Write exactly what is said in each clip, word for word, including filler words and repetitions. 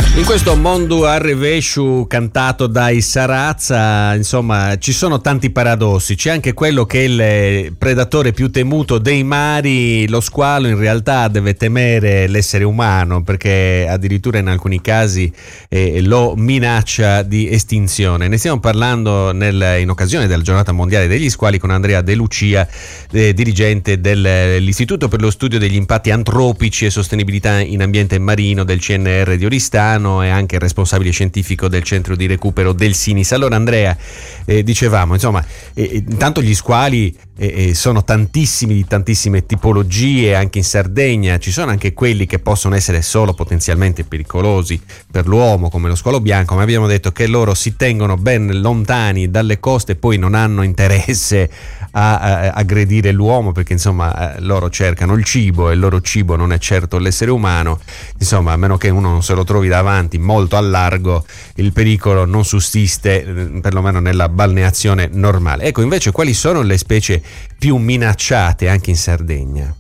In questo mondo a rovescio cantato dai Sarazza, insomma, ci sono tanti paradossi. C'è anche quello che è il predatore più temuto dei mari. Lo squalo in realtà deve temere l'essere umano, perché addirittura in alcuni casi eh, lo minaccia di estinzione. Ne stiamo parlando nel, in occasione della giornata mondiale degli squali con Andrea De Lucia, eh, dirigente dell'Istituto per lo studio degli impatti antropici e sostenibilità in ambiente marino del C N R di Oristano, e anche il responsabile scientifico del centro di recupero del Sinis. Allora Andrea, eh, dicevamo, insomma, eh, intanto gli squali eh, sono tantissimi, di tantissime tipologie, anche in Sardegna ci sono anche quelli che possono essere solo potenzialmente pericolosi per l'uomo, come lo squalo bianco, ma abbiamo detto che loro si tengono ben lontani dalle coste e poi non hanno interesse a, a aggredire l'uomo, perché insomma eh, loro cercano il cibo e il loro cibo non è certo l'essere umano. Insomma, a meno che uno non se lo trovi davanti molto a largo, il pericolo non sussiste, eh, perlomeno nella balneazione normale. Ecco, invece, quali sono le specie più minacciate anche in Sardegna?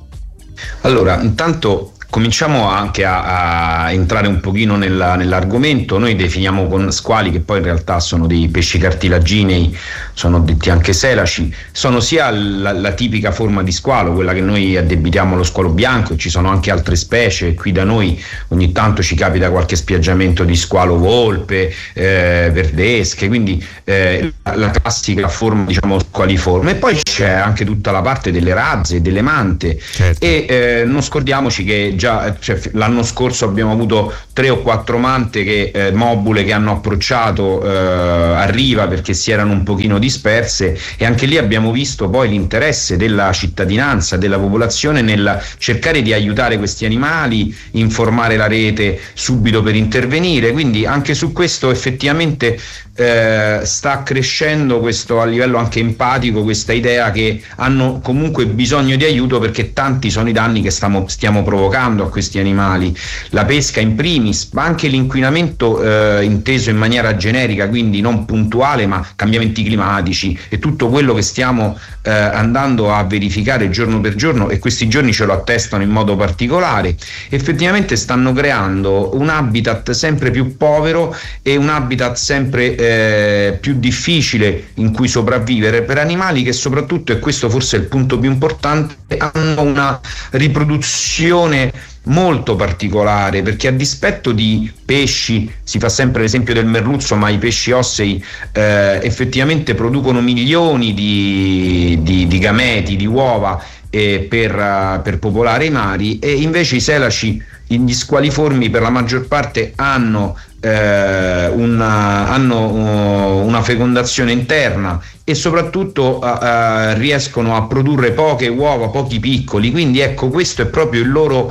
Allora, intanto cominciamo anche a, a entrare un pochino nella, nell'argomento. Noi definiamo con squali, che poi in realtà sono dei pesci cartilaginei, sono detti anche selaci, sono sia la, la tipica forma di squalo, quella che noi addebitiamo allo squalo bianco, e ci sono anche altre specie. Qui da noi ogni tanto ci capita qualche spiaggiamento di squalo volpe, eh, verdesche, quindi eh, la, la classica forma, diciamo, squaliforme. E poi c'è anche tutta la parte delle razze, delle mante, certo. E eh, non scordiamoci che già, cioè, l'anno scorso abbiamo avuto tre o quattro mante che, eh, mobule che hanno approcciato eh, a riva perché si erano un pochino disperse, e anche lì abbiamo visto poi l'interesse della cittadinanza, della popolazione nel cercare di aiutare questi animali, informare la rete subito per intervenire. Quindi anche su questo effettivamente eh, sta crescendo questo, a livello anche empatico, questa idea che hanno comunque bisogno di aiuto, perché tanti sono i danni che stiamo, stiamo provocando a questi animali, la pesca in primis, ma anche l'inquinamento eh, inteso in maniera generica, quindi non puntuale, ma cambiamenti climatici e tutto quello che stiamo eh, andando a verificare giorno per giorno, e questi giorni ce lo attestano in modo particolare. Effettivamente stanno creando un habitat sempre più povero e un habitat sempre eh, più difficile in cui sopravvivere per animali che, soprattutto, e questo forse è il punto più importante, hanno una riproduzione molto particolare, perché a dispetto di pesci, si fa sempre l'esempio del merluzzo, ma i pesci ossei eh, effettivamente producono milioni di, di, di gameti, di uova eh, per, uh, per popolare i mari, e invece i selaci, gli squaliformi, per la maggior parte hanno eh, una, hanno uh, una fecondazione interna e soprattutto uh, uh, riescono a produrre poche uova, pochi piccoli. Quindi ecco, questo è proprio il loro,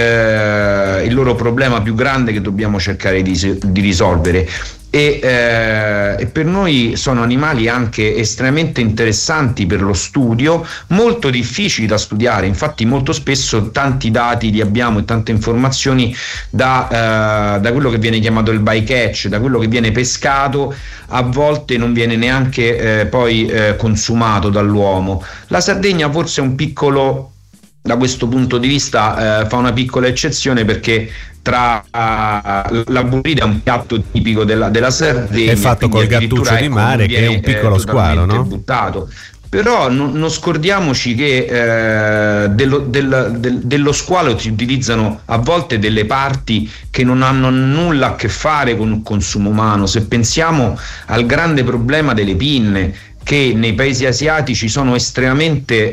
eh, il loro problema più grande che dobbiamo cercare di, di risolvere. E, eh, e per noi sono animali anche estremamente interessanti per lo studio, molto difficili da studiare. Infatti molto spesso tanti dati li abbiamo e tante informazioni da, eh, da quello che viene chiamato il bycatch, da quello che viene pescato, a volte non viene neanche eh, poi eh, consumato dall'uomo. La Sardegna forse è un piccolo, da questo punto di vista eh, fa una piccola eccezione, perché tra uh, la burrita è un piatto tipico della, della Sardegna, è fatto col gattuccio di mare, che è un piccolo eh, squalo, no? Buttato. Però non, non scordiamoci che eh, dello, del, del, dello squalo si utilizzano a volte delle parti che non hanno nulla a che fare con il consumo umano. Se pensiamo al grande problema delle pinne, che nei paesi asiatici sono estremamente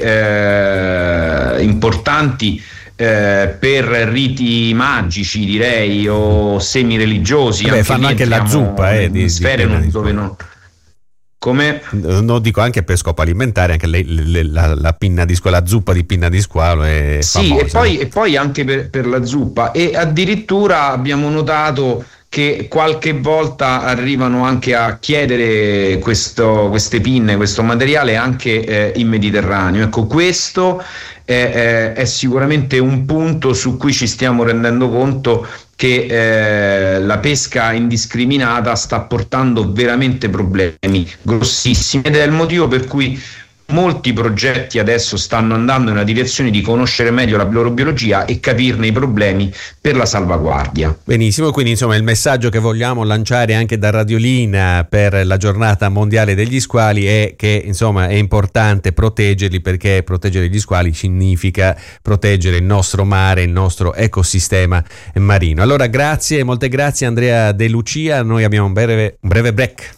eh, importanti eh, per riti magici, direi, o semi-religiosi. Beh, fanno anche la zuppa eh, di, sfere di non, dove non... Come? No, dico anche per scopo alimentare, anche le, le, la, la pinna di squalo, la zuppa di pinna di squalo è sì, famosa. E poi, e poi anche per, per la zuppa, e addirittura abbiamo notato che qualche volta arrivano anche a chiedere questo, queste pinne, questo materiale anche eh, in Mediterraneo. Ecco, questo è, è, è sicuramente un punto su cui ci stiamo rendendo conto che eh, la pesca indiscriminata sta portando veramente problemi grossissimi, ed è il motivo per cui molti progetti adesso stanno andando nella direzione di conoscere meglio la loro biologia e capirne i problemi per la salvaguardia. Benissimo, quindi insomma il messaggio che vogliamo lanciare anche da Radiolina per la giornata mondiale degli squali è che insomma è importante proteggerli, perché proteggere gli squali significa proteggere il nostro mare, il nostro ecosistema marino. Allora grazie, molte grazie Andrea De Lucia, noi abbiamo un breve, un breve break.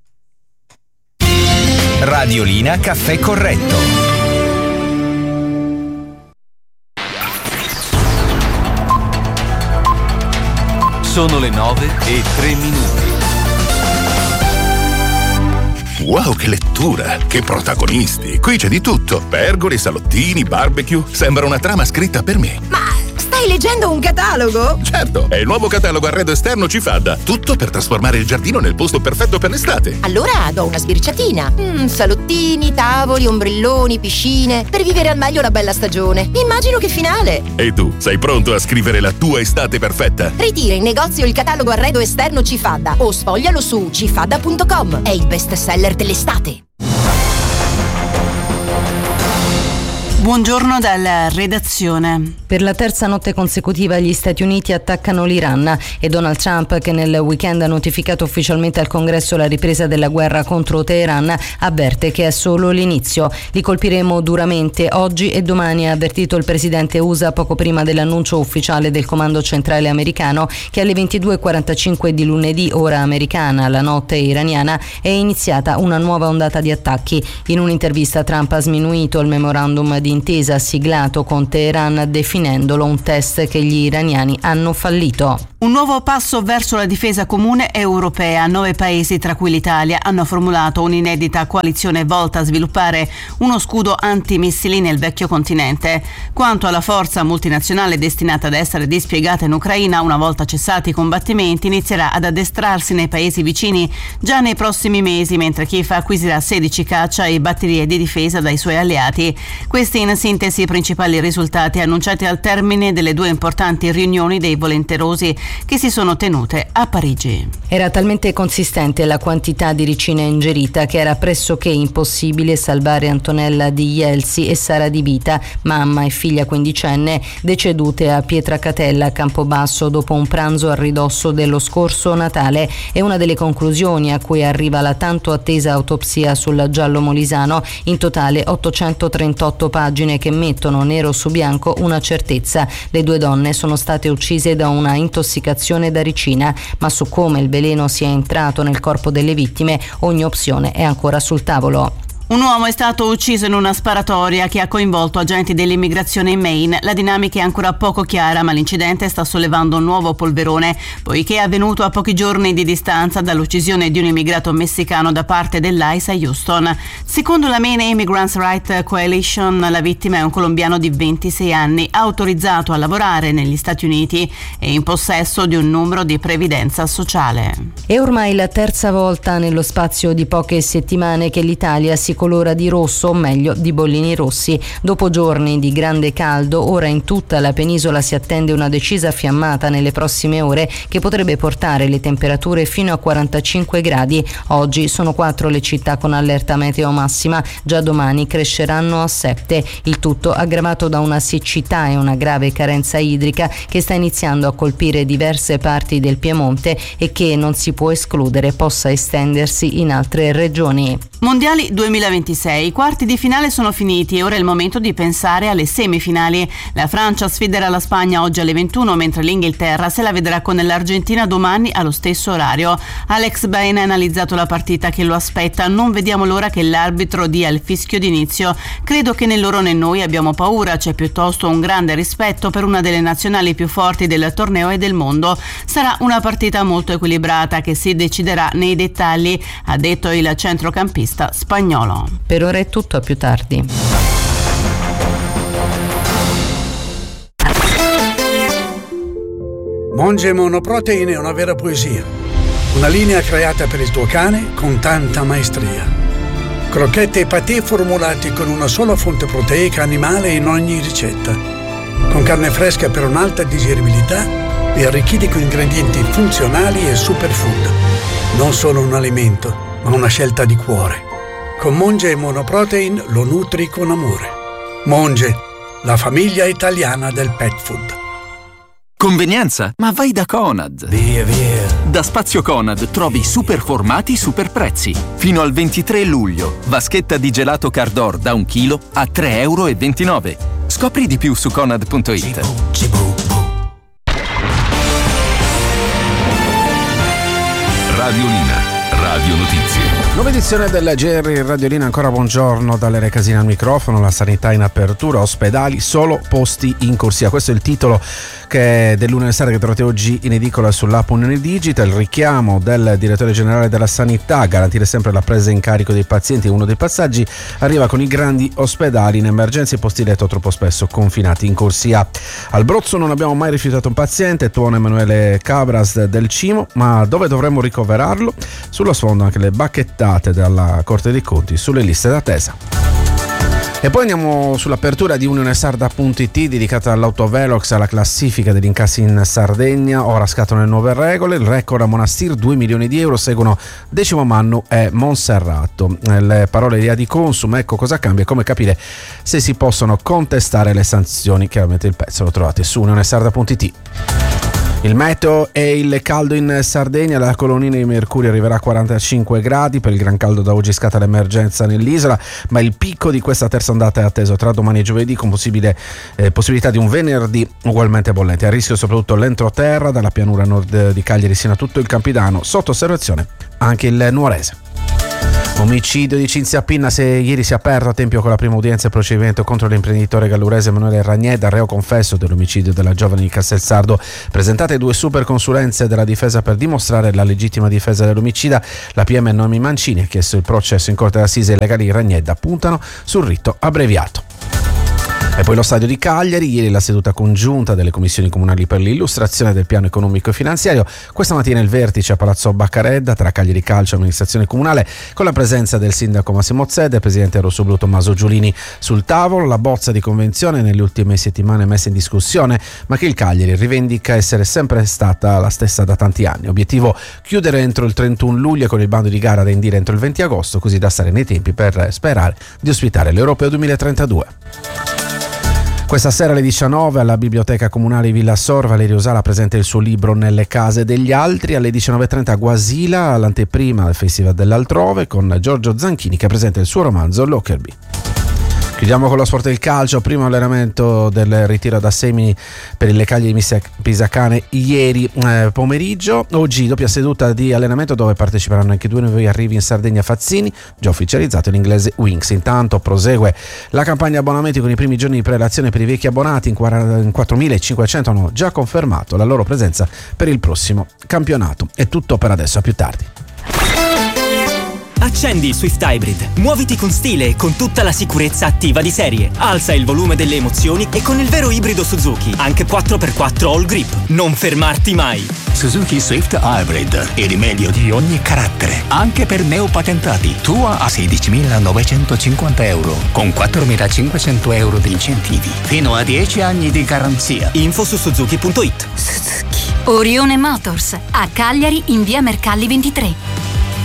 Radiolina Caffè Corretto. Sono le nove e tre minuti. Wow, che lettura! Che protagonisti! Qui c'è di tutto. Pergole, salottini, barbecue. Sembra una trama scritta per me. Ma stai leggendo un catalogo? Certo, è il nuovo catalogo arredo esterno Cifadda. Tutto per trasformare il giardino nel posto perfetto per l'estate. Allora do una sbirciatina. Mm, salottini, tavoli, ombrelloni, piscine. Per vivere al meglio la bella stagione. Immagino che finale. E tu, sei pronto a scrivere la tua estate perfetta? Ritira in negozio il catalogo arredo esterno Cifadda o sfoglialo su cifadda punto com. È il best seller dell'estate. Buongiorno dalla redazione. Per la terza notte consecutiva gli Stati Uniti attaccano l'Iran e Donald Trump, che nel weekend ha notificato ufficialmente al Congresso la ripresa della guerra contro Teheran, avverte che è solo l'inizio. Li colpiremo duramente oggi e domani, ha avvertito il presidente U S A poco prima dell'annuncio ufficiale del comando centrale americano, che alle ventidue e quarantacinque di lunedì, ora americana, la notte iraniana, è iniziata una nuova ondata di attacchi. In un'intervista Trump ha sminuito il memorandum di intesa siglato con Teheran, definendolo un test che gli iraniani hanno fallito. Un nuovo passo verso la difesa comune europea. Nove paesi, tra cui l'Italia, hanno formulato un'inedita coalizione volta a sviluppare uno scudo antimissili nel vecchio continente. Quanto alla forza multinazionale destinata ad essere dispiegata in Ucraina, una volta cessati i combattimenti, inizierà ad addestrarsi nei paesi vicini già nei prossimi mesi, mentre Kiev acquisirà sedici caccia e batterie di difesa dai suoi alleati. Questi in sintesi i principali risultati annunciati al termine delle due importanti riunioni dei volenterosi che si sono tenute a Parigi. Era talmente consistente la quantità di ricina ingerita che era pressoché impossibile salvare Antonella Di Jelsi e Sara Di Vita, mamma e figlia quindicenne, decedute a Pietracatella, a Campobasso, dopo un pranzo a ridosso dello scorso Natale. È una delle conclusioni a cui arriva la tanto attesa autopsia sul giallo molisano, in totale ottocentotrentotto pagine che mettono nero su bianco una certezza: le due donne sono state uccise da una intossicazione da ricina, ma su come il veleno sia entrato nel corpo delle vittime ogni opzione è ancora sul tavolo. Un uomo è stato ucciso in una sparatoria che ha coinvolto agenti dell'immigrazione in Maine. La dinamica è ancora poco chiara, ma l'incidente sta sollevando un nuovo polverone, poiché è avvenuto a pochi giorni di distanza dall'uccisione di un immigrato messicano da parte dell'I C E a Houston. Secondo la Maine Immigrants Rights Coalition, la vittima è un colombiano di ventisei anni, autorizzato a lavorare negli Stati Uniti e in possesso di un numero di previdenza sociale. È ormai la terza volta nello spazio di poche settimane che l'Italia si colora di rosso, o meglio di bollini rossi. Dopo giorni di grande caldo, ora in tutta la penisola si attende una decisa fiammata nelle prossime ore che potrebbe portare le temperature fino a quarantacinque gradi. Oggi sono quattro le città con allerta meteo massima, già domani cresceranno a sette. Il tutto aggravato da una siccità e una grave carenza idrica che sta iniziando a colpire diverse parti del Piemonte e che non si può escludere possa estendersi in altre regioni. Mondiali duemilaventisei, i quarti di finale sono finiti e ora è il momento di pensare alle semifinali. La Francia sfiderà la Spagna oggi alle ventuno, mentre l'Inghilterra se la vedrà con l'Argentina domani allo stesso orario. Alex Bain ha analizzato la partita che lo aspetta: non vediamo l'ora che l'arbitro dia il fischio d'inizio. Credo che né loro né noi abbiamo paura, c'è piuttosto un grande rispetto per una delle nazionali più forti del torneo e del mondo. Sarà una partita molto equilibrata che si deciderà nei dettagli, ha detto il centrocampista spagnolo. Per ora è tutto, a più tardi. Monge Monoprotein è una vera poesia, una linea creata per il tuo cane con tanta maestria. Crocchette e patè formulati con una sola fonte proteica animale in ogni ricetta, con carne fresca per un'alta digeribilità e arricchiti con ingredienti funzionali e superfood. Non solo un alimento, ma una scelta di cuore. Con Monge Monoprotein lo nutri con amore. Monge, la famiglia italiana del pet food. Convenienza? Ma vai da Conad! Via, via! Da Spazio Conad trovi super formati, super prezzi. Fino al ventitré luglio, vaschetta di gelato Cardor da un chilo a tre e ventinove euro. Scopri di più su conad punto it. Cibo, cibo. Radiolina, Radio Notizie. Nuova edizione del G R in Radiolina, ancora buongiorno dalle Recasine al microfono. La sanità in apertura, ospedali, solo posti in corsia. Questo è il titolo che dell'Università che trovate oggi in edicola sull'app Unione Digital. Il richiamo del direttore generale della sanità, garantire sempre la presa in carico dei pazienti, uno dei passaggi, arriva con i grandi ospedali in emergenza e i posti letto troppo spesso confinati in corsia. Al Brozzo non abbiamo mai rifiutato un paziente, tuono Emanuele Cabras del Cimo, ma dove dovremmo ricoverarlo? Sullo sfondo anche le bacchettate dalla Corte dei Conti sulle liste d'attesa. E poi andiamo sull'apertura di unione sarda punto it dedicata all'autovelox, alla classifica degli incassi in Sardegna. Ora scattano le nuove regole, il record a Monastir due milioni di euro, seguono Decimo Mannu e Monserrato. Le parole di Adi Consum, ecco cosa cambia e come capire se si possono contestare le sanzioni. Chiaramente il pezzo lo trovate su unione sarda punto it. Il meteo e il caldo in Sardegna, la colonnina di mercurio arriverà a quarantacinque gradi, per il gran caldo da oggi scatta l'emergenza nell'isola, ma il picco di questa terza ondata è atteso tra domani e giovedì, con possibile, eh, possibilità di un venerdì ugualmente bollente. A rischio soprattutto l'entroterra, dalla pianura nord di Cagliari sino a tutto il Campidano, sotto osservazione anche il Nuorese. Omicidio di Cinzia Pinna, se ieri si è aperto a Tempio con la prima udienza il procedimento contro l'imprenditore gallurese Emanuele Ragneda, reo confesso dell'omicidio della giovane di Castelsardo. Presentate due super consulenze della difesa per dimostrare la legittima difesa dell'omicida, la P M Noemi Mancini ha chiesto il processo in corte d'assise e i legali di Ragneda puntano sul rito abbreviato. E poi lo stadio di Cagliari, ieri la seduta congiunta delle commissioni comunali per l'illustrazione del piano economico e finanziario, questa mattina il vertice a Palazzo Baccaredda tra Cagliari Calcio e amministrazione comunale, con la presenza del sindaco Massimo Zedda e il presidente rossoblu Tommaso Giulini. Sul tavolo la bozza di convenzione nelle ultime settimane messa in discussione, ma che il Cagliari rivendica essere sempre stata la stessa da tanti anni. Obiettivo: chiudere entro il trentuno luglio con il bando di gara da indire entro il venti agosto, così da stare nei tempi per sperare di ospitare l'Europeo duemilatrentadue. Questa sera alle diciannove alla Biblioteca Comunale di Villa Sor Valerio Sala presenta il suo libro Nelle case degli altri. Alle diciannove e trenta a Guasila, l'anteprima del Festival dell'Altrove, con Giorgio Zanchini che presenta il suo romanzo Lockerbie. Chiudiamo con lo sport del calcio, primo allenamento del ritiro da Semini per il Lecaglie di Pisacane ieri eh, pomeriggio. Oggi doppia seduta di allenamento dove parteciperanno anche due nuovi arrivi in Sardegna Fazzini, già ufficializzato l'inglese Winks. Intanto prosegue la campagna abbonamenti con i primi giorni di prelazione per i vecchi abbonati, in quattromilacinquecento hanno già confermato la loro presenza per il prossimo campionato. È tutto per adesso, a più tardi. Accendi il Swift Hybrid, muoviti con stile e con tutta la sicurezza attiva di serie. Alza il volume delle emozioni e con il vero ibrido Suzuki, anche quattro per quattro All Grip. Non fermarti mai. Suzuki Swift Hybrid, il meglio di ogni carattere, anche per neopatentati. Tua a sedicimilanovecentocinquanta euro, con quattromilacinquecento euro di incentivi, fino a dieci anni di garanzia. Info su suzuki punto it. Suzuki. Orione Motors, a Cagliari in via Mercalli ventitré.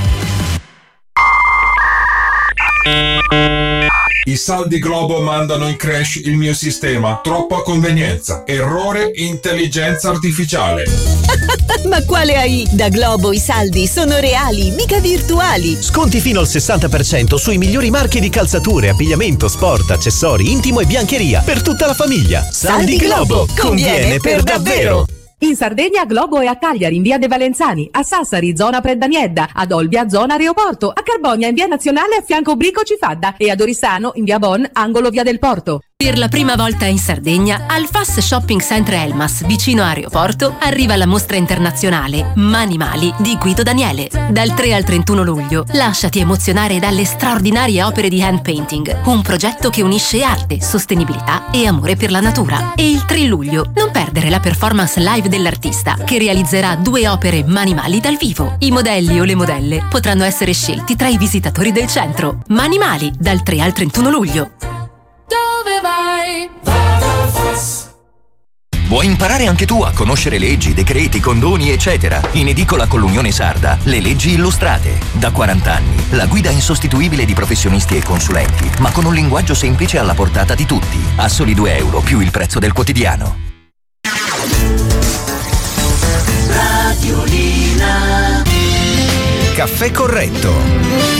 I saldi Globo mandano in crash il mio sistema. Troppa convenienza. Errore intelligenza artificiale. Ma quale A I? Da Globo i saldi sono reali, mica virtuali. Sconti fino al sessanta per cento sui migliori marchi di calzature, abbigliamento, sport, accessori, intimo e biancheria per tutta la famiglia. Saldi, saldi Globo, conviene per davvero. In Sardegna Globo è a Cagliari in via De Valenzani, a Sassari zona Preddaniedda, ad Olbia zona Aeroporto, a Carbonia in via Nazionale a fianco Brico Cifadda e ad Oristano in via Bon, angolo via del Porto. Per la prima volta in Sardegna, al F A S Shopping Center Elmas, vicino a Aeroporto, arriva la mostra internazionale Manimali di Guido Daniele. Dal tre al trentuno luglio, lasciati emozionare dalle straordinarie opere di hand painting, un progetto che unisce arte, sostenibilità e amore per la natura. E il tre luglio, non perdere la performance live dell'artista, che realizzerà due opere Manimali dal vivo. I modelli o le modelle potranno essere scelti tra i visitatori del centro. Manimali, dal tre al trentuno luglio. Dove vai? Vado a F A S. Vuoi imparare anche tu a conoscere leggi, decreti, condoni, eccetera? In edicola con l'Unione Sarda, le leggi illustrate. Da quaranta anni, la guida insostituibile di professionisti e consulenti, ma con un linguaggio semplice alla portata di tutti. A soli due euro più il prezzo del quotidiano. Radiolina. Caffè corretto.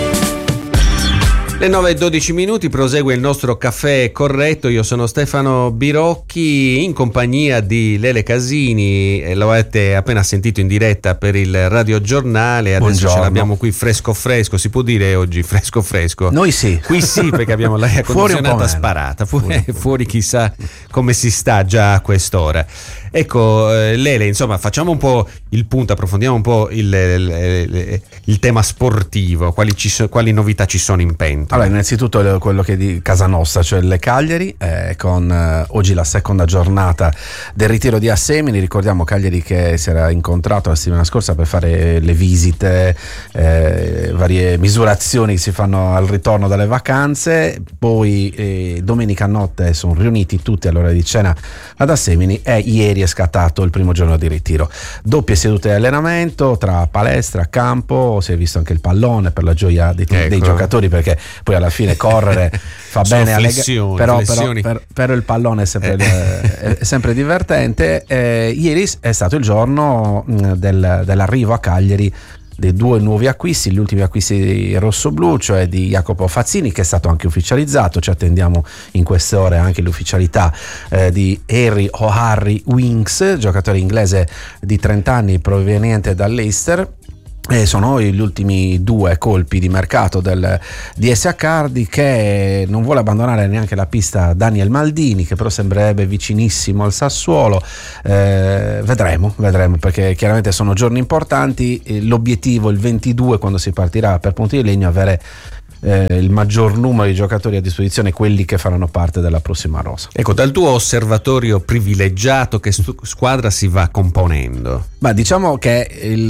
Le nove e dodici minuti, prosegue il nostro caffè corretto. Io sono Stefano Birocchi in compagnia di Lele Casini, e lo avete appena sentito in diretta per il radiogiornale. Adesso Buongiorno. ce l'abbiamo qui fresco fresco, si può dire oggi fresco fresco? Noi sì. Qui sì, perché abbiamo l'aria Fuori un po' condizionata meno. sparata, fuori, fuori chissà come si sta già a quest'ora. Ecco, eh, Lele, insomma, facciamo un po' il punto, approfondiamo un po' il, il, il, il tema sportivo, quali, ci so, quali novità ci sono in pentola? Allora, innanzitutto quello che è di casa nostra, cioè le Cagliari, eh, con eh, oggi la seconda giornata del ritiro di Assemini. Ricordiamo Cagliari che si era incontrato la settimana scorsa per fare le visite, eh, varie misurazioni che si fanno al ritorno dalle vacanze, poi eh, domenica notte sono riuniti tutti all'ora di cena ad Assemini e ieri è scattato il primo giorno di ritiro. Doppie sedute di allenamento tra palestra, campo, si è visto anche il pallone per la gioia dei, ecco. dei giocatori, perché poi alla fine correre fa Sono bene alle flessioni, però, però, flessioni. per, però il pallone è sempre, è, è sempre divertente. Eh, ieri è stato il giorno mh, del, dell'arrivo a Cagliari dei due nuovi acquisti, gli ultimi acquisti rossoblù, cioè di Jacopo Fazzini, che è stato anche ufficializzato. Ci attendiamo in queste ore anche l'ufficialità eh, di Harry O'Harry Winks, giocatore inglese di trenta anni proveniente dall'Leicester. E sono gli ultimi due colpi di mercato del D S A Cardi, che non vuole abbandonare neanche la pista Daniel Maldini, che però sembrerebbe vicinissimo al Sassuolo. Eh, vedremo, vedremo, perché chiaramente sono giorni importanti. L'obiettivo il ventidue, quando si partirà per Ponte di Legno, avere Eh, il maggior numero di giocatori a disposizione, quelli che faranno parte della prossima rosa. Ecco, dal tuo osservatorio privilegiato, che stu- squadra si va componendo? Ma diciamo che il,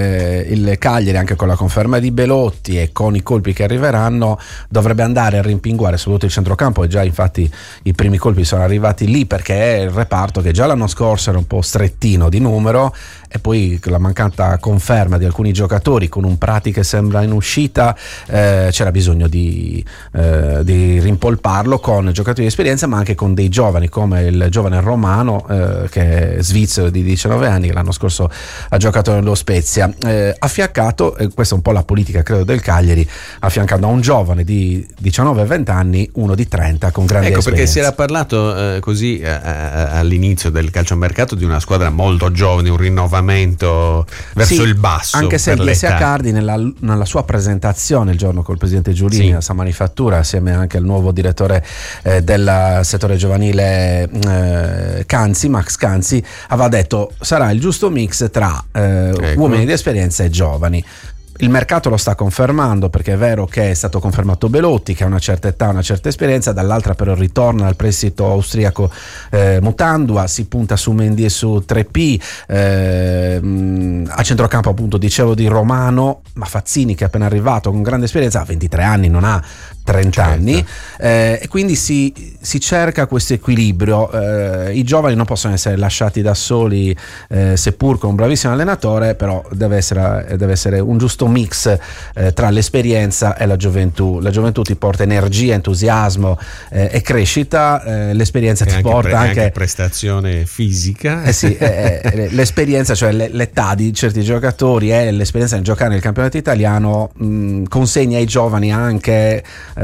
il Cagliari, anche con la conferma di Belotti e con i colpi che arriveranno, dovrebbe andare a rimpinguare soprattutto il centrocampo, e già infatti i primi colpi sono arrivati lì, perché è il reparto che già l'anno scorso era un po' strettino di numero, e poi la mancata conferma di alcuni giocatori, con un Prati che sembra in uscita, eh, c'era bisogno di, eh, di rimpolparlo con giocatori di esperienza, ma anche con dei giovani, come il giovane Romano, eh, che è svizzero di diciannove anni, che l'anno scorso ha giocato nello Spezia, eh, affiancato, e questa è un po' la politica credo del Cagliari, affiancando a un giovane di diciannove venti anni uno di trenta con grande ecco, esperienza. Perché si era parlato eh, così eh, all'inizio del calciomercato di una squadra molto giovane, un rinnovamento verso sì, il basso, anche se per il D S A l'età. Cardi nella, nella sua presentazione il giorno col presidente Giulini, sì, a Sa Manifattura, assieme anche al nuovo direttore eh, del settore giovanile eh, Canzi, Max Canzi, aveva detto sarà il giusto mix tra eh, ecco. uomini di esperienza e giovani. Il mercato lo sta confermando, perché è vero che è stato confermato Belotti, che ha una certa età, una certa esperienza, dall'altra però ritorna al prestito austriaco eh, Mutandua, si punta su Mendy e su tre P, eh, mh, a centrocampo appunto dicevo di Romano, ma Fazzini che è appena arrivato con grande esperienza, ha ventitré anni, non ha trenta certo. anni, eh, e quindi si, si cerca questo equilibrio. Eh, i giovani non possono essere lasciati da soli, eh, seppur con un bravissimo allenatore, però deve essere, deve essere un giusto mix eh, tra l'esperienza e la gioventù. La gioventù ti porta energia, entusiasmo eh, e crescita, eh, l'esperienza e ti anche porta pre- anche, anche prestazione fisica. eh sì, eh, eh, l'esperienza, cioè l'età di certi giocatori e l'esperienza nel giocare nel campionato italiano mh, consegna ai giovani anche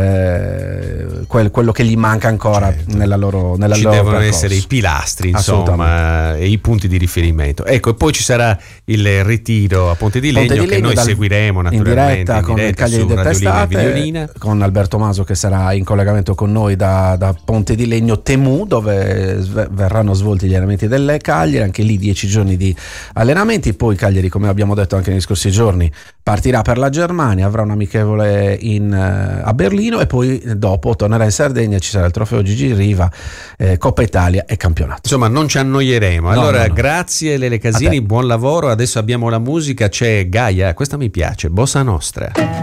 eh, quel, quello che gli manca ancora, certo, nella loro nella ci loro devono percorso. essere i pilastri, insomma, e i punti di riferimento. Ecco, e poi ci sarà il ritiro a Ponte di Legno, Ponte di Legno che noi dal, seguiremo naturalmente in diretta, in con diretta il Cagliari su del Radiolina e Testate, Videolina, con Alberto Maso che sarà in collegamento con noi da, da Ponte di Legno Temu, dove sve- verranno svolti gli allenamenti delle Cagliari, anche lì dieci giorni di allenamenti. Poi Cagliari, come abbiamo detto anche negli scorsi giorni, partirà per la Germania, avrà un amichevole in, uh, a Berlino, e poi dopo tornerà in Sardegna, ci sarà il trofeo Gigi Riva, eh, Coppa Italia e campionato. Insomma, non ci annoieremo. No, allora, no, no. grazie Lele Casini, buon lavoro. Adesso abbiamo la musica, c'è Gaia, questa mi piace, Bossa Nostra.